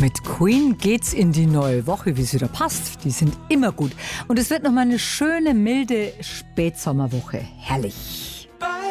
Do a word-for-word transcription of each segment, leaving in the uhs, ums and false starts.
Mit Queen geht's in die neue Woche, wie es wieder passt. Die sind immer gut. Und es wird noch mal eine schöne, milde Spätsommerwoche. Herrlich.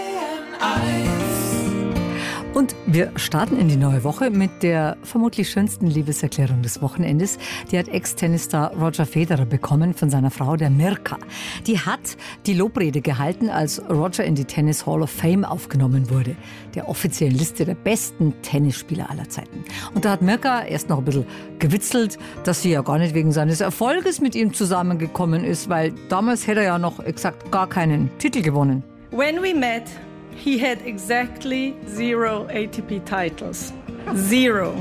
Und wir starten in die neue Woche mit der vermutlich schönsten Liebeserklärung des Wochenendes. Die hat Ex-Tennisstar Roger Federer bekommen von seiner Frau, der Mirka. Die hat die Lobrede gehalten, als Roger in die Tennis Hall of Fame aufgenommen wurde, der offiziellen Liste der besten Tennisspieler aller Zeiten. Und da hat Mirka erst noch ein bisschen gewitzelt, dass sie ja gar nicht wegen seines Erfolges mit ihm zusammengekommen ist, weil damals hätte er ja noch exakt gar keinen Titel gewonnen. When we met, he had exactly zero A T P titles. Zero.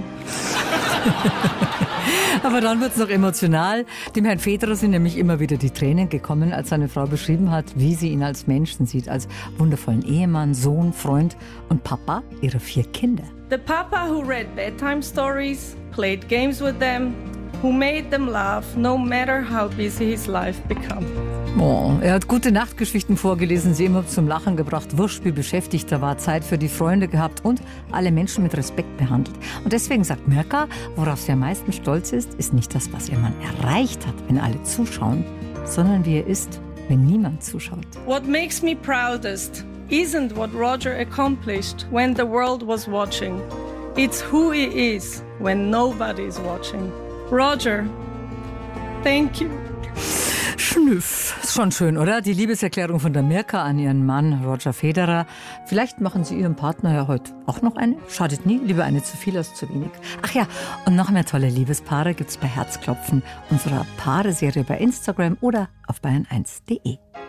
Aber dann wird es noch emotional. Dem Herrn Federer sind nämlich immer wieder die Tränen gekommen, als seine Frau beschrieben hat, wie sie ihn als Menschen sieht, als wundervollen Ehemann, Sohn, Freund und Papa ihrer vier Kinder. The papa who read bedtime stories, played games with them, who made them laugh, no matter how busy his life became. Oh, er hat gute Nachtgeschichten vorgelesen, sie immer zum Lachen gebracht, wurscht wie beschäftigt er war, Zeit für die Freunde gehabt und alle Menschen mit Respekt behandelt. Und deswegen sagt Mirka, worauf sie am meisten stolz ist, ist nicht das, was ihr Mann erreicht hat, wenn alle zuschauen, sondern wie er ist, wenn niemand zuschaut. What makes me proudest isn't what Roger accomplished when the world was watching. It's who he is when nobody is watching. Roger, thank you. Schnüff. Ist schon schön, oder? Die Liebeserklärung von der Mirka an ihren Mann Roger Federer. Vielleicht machen sie ihrem Partner ja heute auch noch eine. Schadet nie, lieber eine zu viel als zu wenig. Ach ja, und noch mehr tolle Liebespaare gibt's bei Herzklopfen, unserer Paare-Serie bei Instagram oder auf bayern eins punkt de.